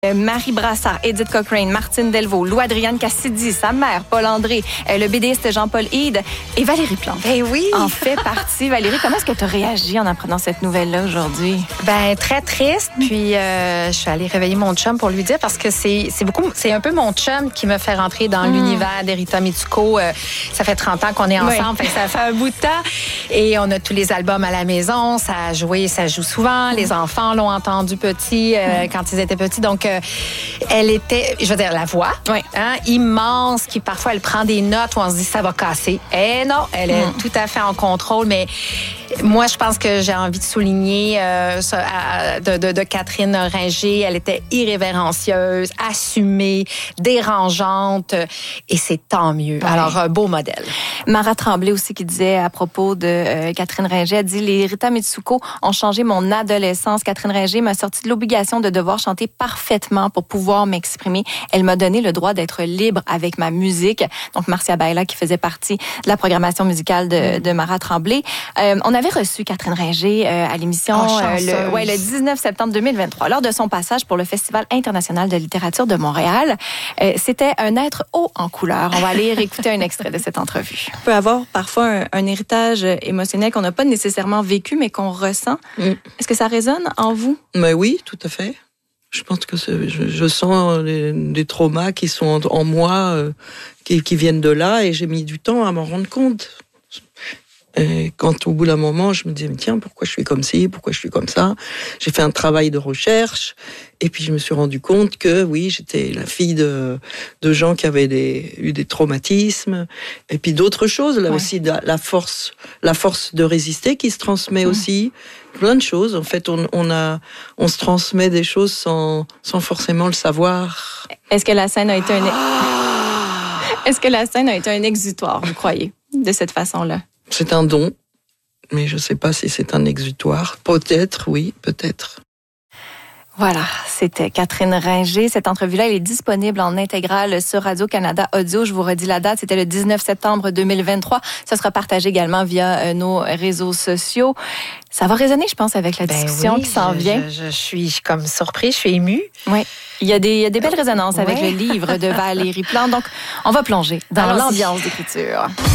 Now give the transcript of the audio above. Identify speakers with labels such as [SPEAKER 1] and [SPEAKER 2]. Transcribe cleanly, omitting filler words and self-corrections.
[SPEAKER 1] Marie Brassard, Edith Cochrane, Martine Delvaux, Lou-Adrienne Cassidy, sa mère, Paul André, le BDiste Jean-Paul Hyde et Valérie Plante.
[SPEAKER 2] Ben oui!
[SPEAKER 1] En fait partie. Valérie, comment est-ce que tu as réagi en apprenant cette nouvelle-là aujourd'hui?
[SPEAKER 2] Ben très triste. Puis je suis allée réveiller mon chum pour lui dire parce que c'est un peu mon chum qui me fait rentrer dans l'univers d'Erita Mitsuko. Ça fait 30 ans qu'on est ensemble, fait que ça fait un bout de temps. Et on a tous les albums à la maison. Ça joue souvent. Les enfants l'ont entendu petit quand ils étaient petits. Donc elle était, je veux dire, la voix, immense, qui parfois elle prend des notes où on se dit ça va casser. Eh non, elle est tout à fait en contrôle, mais moi, je pense que j'ai envie de souligner de Catherine Ringer. Elle était irrévérencieuse, assumée, dérangeante, et c'est tant mieux. Ouais. Alors, un beau modèle.
[SPEAKER 1] Mara Tremblay aussi qui disait à propos de Catherine Ringer, elle dit « Les Rita Mitsuko ont changé mon adolescence. Catherine Ringer m'a sorti de l'obligation de devoir chanter parfaitement pour pouvoir m'exprimer. Elle m'a donné le droit d'être libre avec ma musique. » Donc, Marcia Baila qui faisait partie de la programmation musicale de Mara Tremblay. On avait reçu Catherine Ringer à l'émission le 19 septembre 2023 lors de son passage pour le Festival international de littérature de Montréal. C'était un être haut en couleur. On va aller réécouter un extrait de cette entrevue. On peut avoir parfois un héritage émotionnel qu'on n'a pas nécessairement vécu, mais qu'on ressent. Est-ce que ça résonne en vous?
[SPEAKER 3] Mais oui, tout à fait. Je pense que je sens des traumas qui sont en moi, qui viennent de là, et j'ai mis du temps à m'en rendre compte. Et quand au bout d'un moment, je me disais, tiens, pourquoi je suis comme ci, pourquoi je suis comme ça? J'ai fait un travail de recherche, et puis je me suis rendu compte que oui, j'étais la fille de gens qui avaient eu des traumatismes, et puis d'autres choses, là aussi, la force de résister qui se transmet aussi, plein de choses. En fait, on se transmet des choses sans forcément le savoir.
[SPEAKER 1] Est-ce que la scène a été un exutoire, vous croyez, de cette façon-là?
[SPEAKER 3] C'est un don, mais je ne sais pas si c'est un exutoire. Peut-être, oui, peut-être.
[SPEAKER 1] Voilà, c'était Catherine Ringer. Cette entrevue-là, elle est disponible en intégrale sur Radio-Canada Audio. Je vous redis la date, c'était le 19 septembre 2023. Ça sera partagé également via nos réseaux sociaux. Ça va résonner, je pense, avec la discussion qui s'en vient.
[SPEAKER 2] Je suis comme surprise, je suis émue.
[SPEAKER 1] Oui, il y a des belles résonances avec le livre de Valérie Plante. Donc, on va plonger dans l'ambiance d'écriture.